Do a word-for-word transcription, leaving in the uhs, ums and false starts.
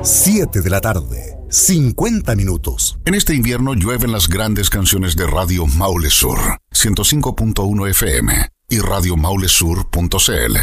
siete de la tarde, cincuenta minutos. En este invierno llueven las grandes canciones de Radio Maule Sur, ciento cinco punto uno F M y radio maule sur punto c l.